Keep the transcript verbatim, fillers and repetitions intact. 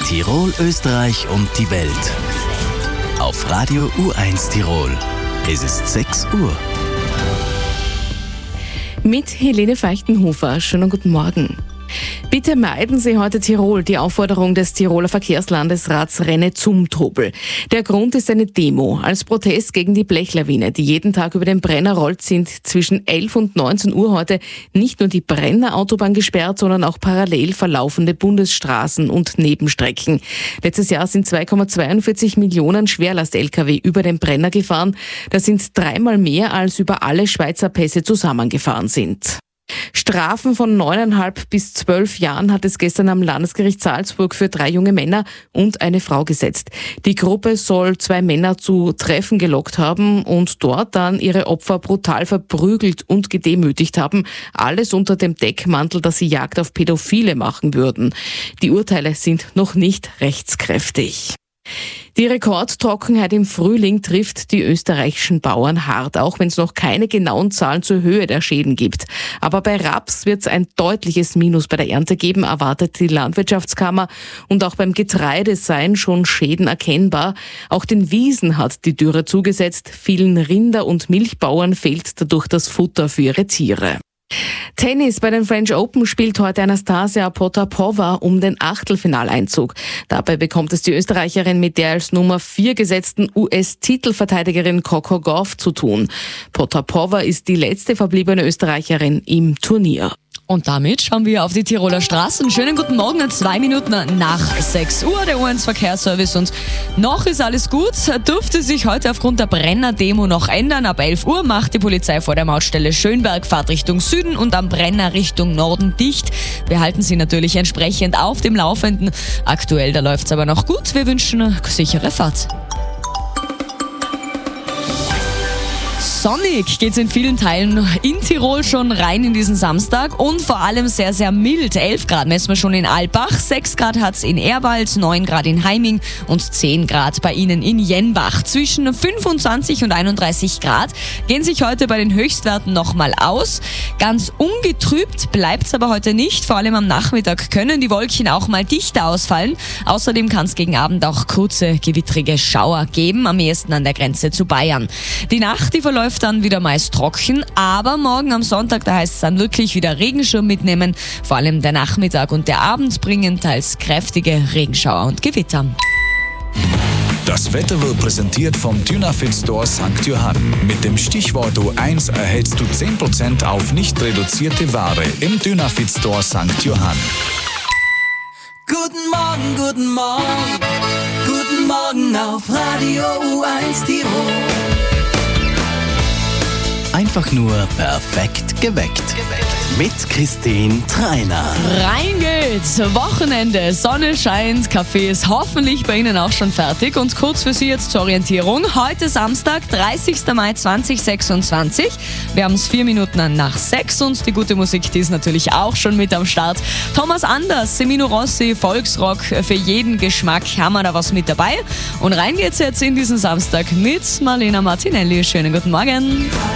Tirol, Österreich und die Welt. Auf Radio U eins Tirol. Es ist sechs Uhr. Mit Helene Feichtenhofer. Schönen guten Morgen. Bitte meiden Sie heute Tirol, die Aufforderung des Tiroler Verkehrslandesrats Renne zum Trubel. Der Grund ist eine Demo als Protest gegen die Blechlawine, die jeden Tag über den Brenner rollt, sind zwischen elf und neunzehn Uhr heute nicht nur die Brenner Autobahn gesperrt, sondern auch parallel verlaufende Bundesstraßen und Nebenstrecken. Letztes Jahr sind zwei Komma zweiundvierzig Millionen Schwerlast-L K W über den Brenner gefahren. Das sind dreimal mehr, als über alle Schweizer Pässe zusammengefahren sind. Strafen von neuneinhalb bis zwölf Jahren hat es gestern am Landesgericht Salzburg für drei junge Männer und eine Frau gesetzt. Die Gruppe soll zwei Männer zu Treffen gelockt haben und dort dann ihre Opfer brutal verprügelt und gedemütigt haben. Alles unter dem Deckmantel, dass sie Jagd auf Pädophile machen würden. Die Urteile sind noch nicht rechtskräftig. Die Rekordtrockenheit im Frühling trifft die österreichischen Bauern hart, auch wenn es noch keine genauen Zahlen zur Höhe der Schäden gibt. Aber bei Raps wird es ein deutliches Minus bei der Ernte geben, erwartet die Landwirtschaftskammer. Und auch beim Getreide seien schon Schäden erkennbar. Auch den Wiesen hat die Dürre zugesetzt. Vielen Rinder- und Milchbauern fehlt dadurch das Futter für ihre Tiere. Tennis. Bei den French Open spielt heute Anastasia Potapova um den Achtelfinaleinzug. Dabei bekommt es die Österreicherin mit der als Nummer vier gesetzten U S-Titelverteidigerin Coco Gauff zu tun. Potapova ist die letzte verbliebene Österreicherin im Turnier. Und damit schauen wir auf die Tiroler Straßen. Schönen guten Morgen, zwei Minuten nach sechs Uhr, der U eins Verkehrsservice. Und noch ist alles gut, dürfte sich heute aufgrund der Brenner-Demo noch ändern. Ab elf Uhr macht die Polizei vor der Mautstelle Schönberg Fahrt Richtung Süden und am Brenner Richtung Norden dicht. Wir halten Sie natürlich entsprechend auf dem Laufenden. Aktuell, da läuft es aber noch gut. Wir wünschen eine sichere Fahrt. Sonnig geht's in vielen Teilen in Tirol schon rein in diesen Samstag und vor allem sehr, sehr mild. elf Grad messen wir schon in Alpbach, sechs Grad hat's in Ehrwald, neun Grad in Heiming und zehn Grad bei Ihnen in Jenbach. Zwischen fünfundzwanzig und einunddreißig Grad gehen sich heute bei den Höchstwerten nochmal aus. Ganz ungetrübt bleibt's aber heute nicht. Vor allem am Nachmittag können die Wolken auch mal dichter ausfallen. Außerdem kann es gegen Abend auch kurze, gewittrige Schauer geben, am ehesten an der Grenze zu Bayern. Die Nacht, die verläuft dann wieder meist trocken, aber morgen am Sonntag, da heißt es dann wirklich wieder Regenschirm mitnehmen. Vor allem der Nachmittag und der Abend bringen teils kräftige Regenschauer und Gewitter. Das Wetter wird präsentiert vom Dynafit Store Sankt Johann. Mit dem Stichwort U eins erhältst du zehn Prozent auf nicht reduzierte Ware im Dynafit Store Sankt Johann. Guten Morgen, guten Morgen, guten Morgen auf Radio U eins Tirol. Einfach nur perfekt geweckt. Mit Christine Treiner. Rein geht's! Wochenende, Sonne scheint, Kaffee ist hoffentlich bei Ihnen auch schon fertig. Und kurz für Sie jetzt zur Orientierung. Heute Samstag, dreißigster Mai zweitausendsechsundzwanzig. Wir haben es vier Minuten nach sechs und die gute Musik, die ist natürlich auch schon mit am Start. Thomas Anders, Semino Rossi, Volksrock, für jeden Geschmack haben wir da was mit dabei. Und rein geht's jetzt in diesen Samstag mit Marlena Martinelli. Schönen guten Morgen.